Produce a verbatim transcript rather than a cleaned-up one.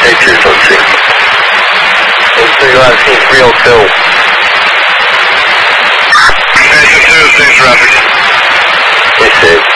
pictures, let's see. Let's see, I've seen three oh two. Station two, same traffic. They said.